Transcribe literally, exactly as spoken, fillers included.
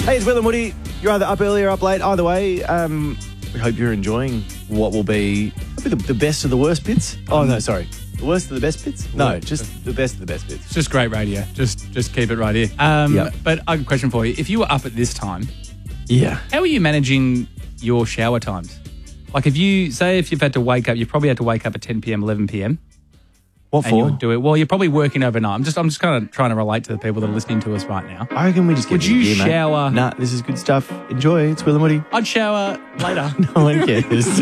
Hey, it's Will and Woody. You're either up early or up late. Either way, um, we hope you're enjoying what will be the, the best of the worst bits. Oh, no, sorry. The worst of the best bits? No, just the best of the best bits. It's just great radio. Just just keep it right here. Um, Yep. But I have a question for you. If you were up at this time, Yeah. how are you managing your shower times? Like if you, say if you've had to wake up, you probably had to wake up at ten p.m, eleven p.m. What and you for? would do it. Well, you're probably working overnight. I'm just I'm just kind of trying to relate to the people that are listening to us right now. I reckon we just get Would you gear, mate. shower? Nah, this is good stuff. Enjoy. It's Will and Woody. I'd shower later. No one cares.